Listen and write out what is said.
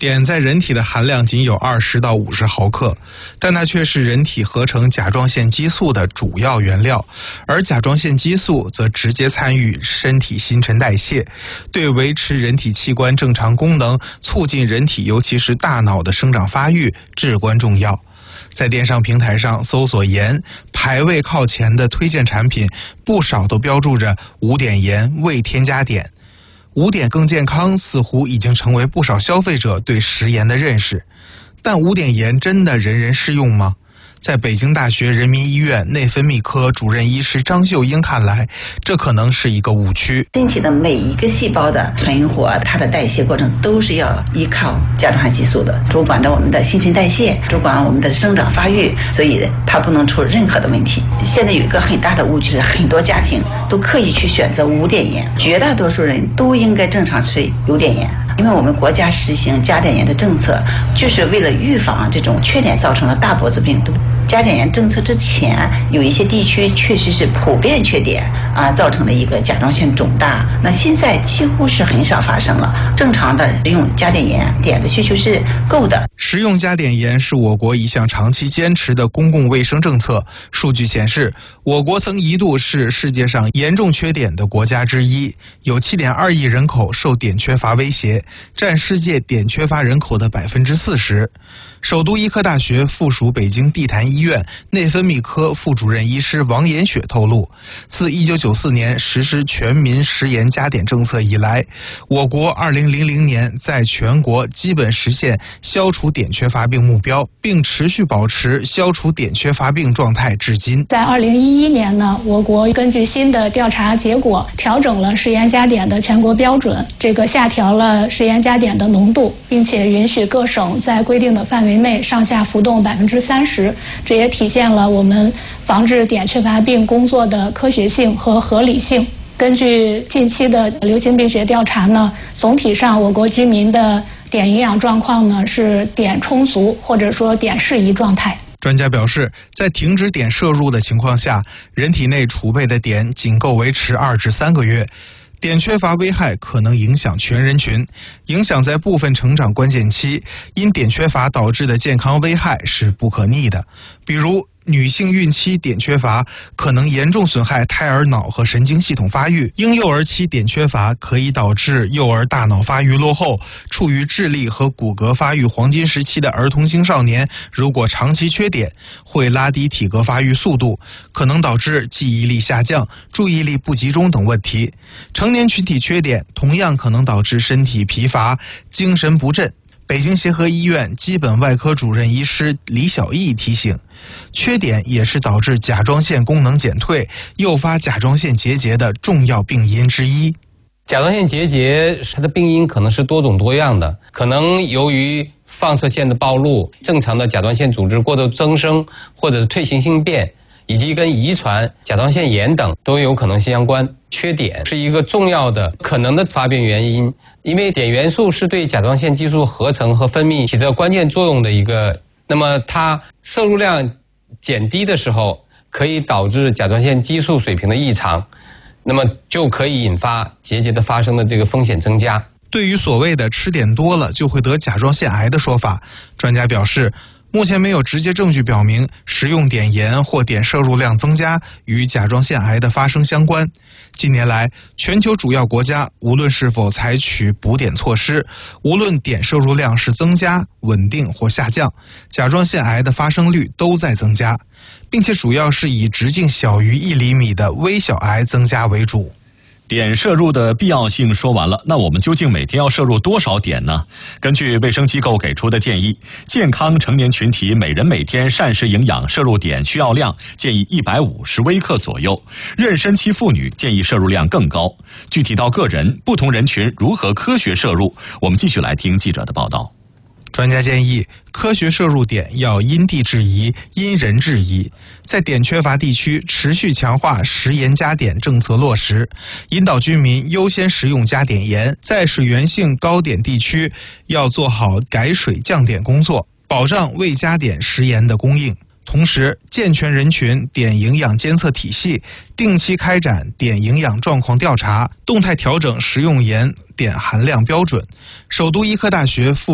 碘在人体的含量仅有20到50毫克，但它却是人体合成甲状腺激素的主要原料，而甲状腺激素则直接参与身体新陈代谢，对维持人体器官正常功能、促进人体尤其是大脑的生长发育至关重要。在电商平台上搜索盐，排位靠前的推荐产品不少都标注着无碘盐，未添加碘。无碘更健康似乎已经成为不少消费者对食盐的认识，但无碘盐真的人人适用吗？在北京大学人民医院内分泌科主任医师张秀英看来，这可能是一个误区。 身体的每一个细胞的存活，它的代谢过程都是要依靠甲状腺激素的，主管着我们的新陈代谢，主管我们的生长发育，所以它不能出任何的问题。现在有一个很大的误区是，很多家庭都刻意去选择无碘盐，绝大多数人都应该正常吃有碘盐。因为我们国家实行加碘盐的政策，就是为了预防这种缺碘造成的大脖子病。加碘盐政策之前，有一些地区确实是普遍缺碘造成的一个甲状腺肿大。那现在几乎是很少发生了。正常的食用加碘盐，碘的需求是够的。 食用加碘盐是我国一项长期坚持的公共卫生政策。数据显示，我国曾一度是世界上严重缺碘的国家之一，有7.2亿人口受碘缺乏威胁，占世界碘缺乏人口的40%。首都医科大学附属北京地坛医院内分泌科副主任医师王延雪透露，自1994年实施全民食盐加碘政策以来，我国2000年在全国基本实现消除碘缺乏病目标，并持续保持消除碘缺乏病状态至今。 在2011年呢，我国根据新的调查结果，调整了食盐加碘的全国标准，下调了食盐加碘的浓度，并且允许各省在规定的范围内上下浮动30%，这也体现了我们防治碘缺乏病工作的科学性和合理性。根据近期的流行病学调查呢，总体上我国居民的碘营养状况呢是碘充足或者说碘适宜状态。 专家表示，在停止碘摄入的情况下，人体内储备的碘仅够维持2至3个月。碘缺乏危害可能影响全人群，影响在部分成长关键期，因碘缺乏导致的健康危害是不可逆的。比如女性孕期碘缺乏可能严重损害胎儿脑和神经系统发育，婴幼儿期碘缺乏可以导致幼儿大脑发育落后，处于智力和骨骼发育黄金时期的儿童青少年，如果长期缺碘，会拉低体格发育速度，可能导致记忆力下降、注意力不集中等问题。成年群体缺碘同样可能导致身体疲乏、精神不振。北京协和医院基本外科主任医师李小艺提醒，缺碘也是导致甲状腺功能减退、诱发甲状腺结节的重要病因之一。 甲状腺结节它的病因可能是多种多样的，可能由于放射线的暴露、正常的甲状腺组织过度增生，或者是退行性变，以及跟遗传、甲状腺炎等都有可能相关。缺碘是一个重要的可能的发病原因，因为碘元素是对甲状腺激素合成和分泌起着关键作用的一个，那么它摄入量减低的时候，可以导致甲状腺激素水平的异常，那么就可以引发结节的发生的这个风险增加。 对于所谓的吃碘多了就会得甲状腺癌的说法，专家表示，目前没有直接证据表明食用碘盐或碘摄入量增加与甲状腺癌的发生相关。近年来，全球主要国家无论是否采取补碘措施，无论碘摄入量是增加、稳定或下降，甲状腺癌的发生率都在增加，并且主要是以直径小于1厘米的微小癌增加为主。 碘摄入的必要性说完了，那我们究竟每天要摄入多少碘呢？根据卫生机构给出的建议，健康成年群体每人每天膳食营养摄入碘需要量建议150微克左右，妊娠期妇女建议摄入量更高。具体到个人，不同人群如何科学摄入，我们继续来听记者的报道。 专家建议，科学摄入碘要因地制宜、因人制宜。在碘缺乏地区，持续强化食盐加碘政策落实，引导居民优先食用加碘盐。在水源性高碘地区，要做好改水降碘工作，保障未加碘食盐的供应。同时，健全人群碘营养监测体系，定期开展碘营养状况调查，动态调整食用盐碘含量标准。首都医科大学